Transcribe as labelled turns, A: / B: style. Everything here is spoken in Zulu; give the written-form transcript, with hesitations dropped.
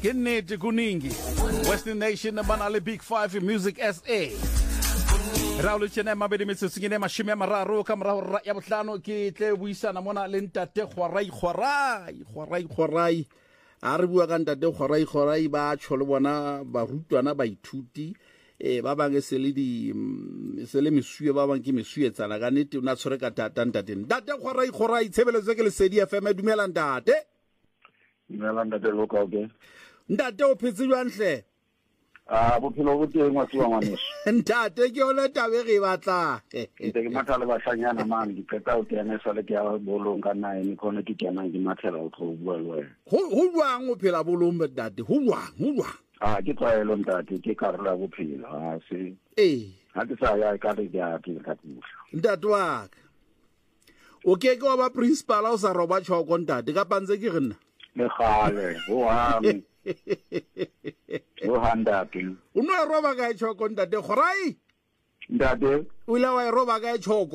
A: nnete kuningi Western Nation banale Big 5 Music SA Raul Chene mabedi metsotso ke ne mashome a mararo ka morao ya bohlano ke tle buisana mona le ntate Kgorai a re bua ka ntate Kgorai ba tsholo bona ba rutwana ba ithuti ba bang se le mesue ba bang ke mesue tsana ka nete o na tshore ka ntate Kgorai tshebeletso ke le Sedi FM dumela ntate
B: lo ka ke
A: ntate o phetse jwanhle
B: bophelo bo teng wa tswa ngwaneso
A: ntate ke ona tabe re batla
B: ke mathale ba hlanyana man di qeta o tena sa le ke ya bolong ka nae ni khona ke kena ke mathela o tlo bua le wena
A: ho jwang o phela bolong ntate ho jwang
B: ke tsaelo ntate ke karela bophelo se ha ke sa ya ka le ya ke ka tshula
A: ntate wa ka o ke wa ba principal o sa roba tshoko ntate ka pantse ke rena
B: le khale ho hami o handa ke
A: uno roba ka tshoko ntate Kgorai
B: ntate
A: o ile wa roba ka tshoko